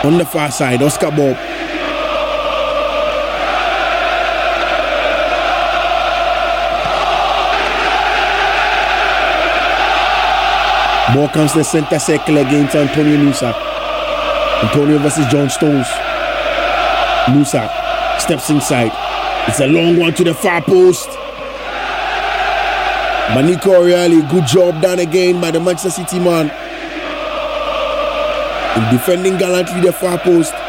On the far side, Oscar Bob. Ball comes to the center circle against Antonio Nusa. Antonio versus John Stones. Nusa steps inside. It's a long one to the far post. Nico O'Reilly, good job done again by the Manchester City man. In defending gallantly the far post.